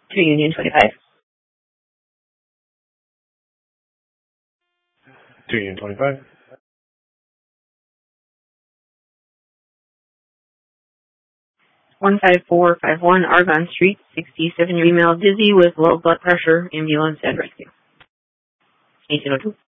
to Union 25. To Union 25. 15451 Argonne Street, 67, female dizzy with low blood pressure, ambulance and rescue. 1802.